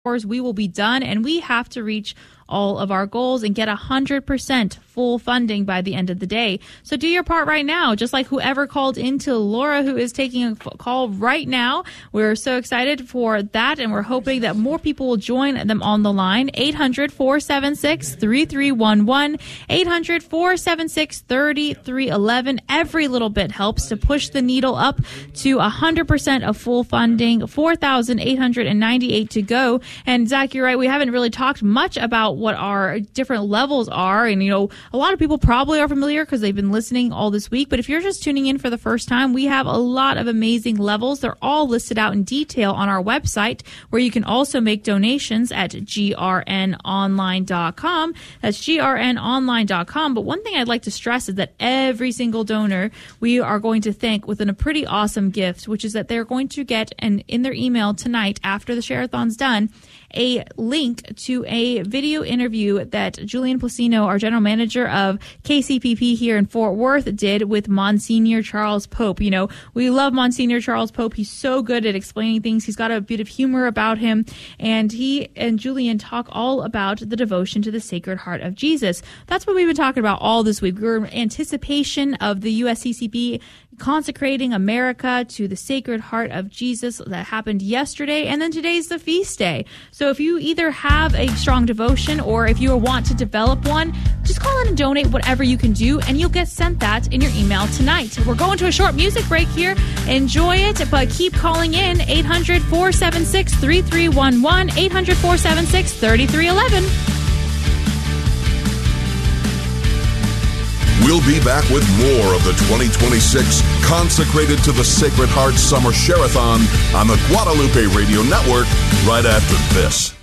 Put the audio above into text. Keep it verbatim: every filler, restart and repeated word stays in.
hours, we will be done, and we have to reach all of our goals and get one hundred percent full funding by the end of the day. So do your part right now, just like whoever called into Laura, who is taking a call right now. We're so excited for that, and we're hoping that more people will join them on the line. eight hundred, four seven six, three three one one, eight hundred, four seven six, three three one one. Every little bit helps to push the needle up to one hundred percent of full funding, four thousand eight hundred ninety-eight to go. And Zach, you're right, we haven't really talked much about what our different levels are. And, you know, a lot of people probably are familiar because they've been listening all this week. But if you're just tuning in for the first time, we have a lot of amazing levels. They're all listed out in detail on our website, where you can also make donations at G R N online dot com. That's G R N online dot com. But one thing I'd like to stress is that every single donor we are going to thank with a pretty awesome gift, which is that they're going to get an, in their email tonight after the Share-a-thon's done, a link to a video interview that Julian Placino, our general manager of K C P P here in Fort Worth, did with Monsignor Charles Pope. You know, we love Monsignor Charles Pope. He's so good at explaining things. He's got a bit of humor about him. And he and Julian talk all about the devotion to the Sacred Heart of Jesus. That's what we've been talking about all this week. We're in anticipation of the U S C C B consecrating America to the Sacred Heart of Jesus. That happened yesterday, and then today's the feast day. So if you either have a strong devotion or if you want to develop one, just call in and donate whatever you can do, and you'll get sent that in your email tonight. We're going to a short music break here. Enjoy it, but keep calling in eight hundred, four seven six, three three one one, eight hundred, four seven six, three three one one. We'll be back with more of the twenty twenty-six Consecrated to the Sacred Heart Summer Share-a-thon on the Guadalupe Radio Network right after this.